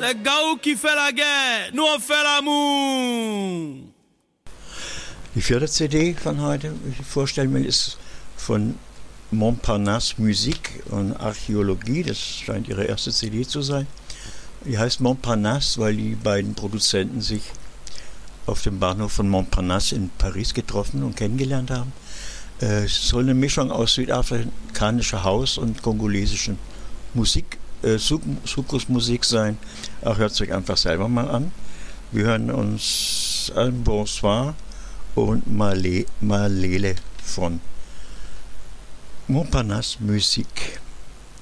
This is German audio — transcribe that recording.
C'est Gaou qui fait la guerre, nous on fait l'amour. Die vierte CD von heute, die ich vorstellen will, ist von Montparnasse Musik und Archäologie. Das scheint ihre erste CD zu sein. Die heißt Montparnasse, weil die beiden Produzenten sich auf dem Bahnhof von Montparnasse in Paris getroffen und kennengelernt haben. Es soll eine Mischung aus südafrikanischer Haus- und kongolesischen Musik, Soukous-Musik sein. Ach, hört sich einfach selber mal an. Wir hören uns ein Bonsoir und Malele von Montparnasse Musik.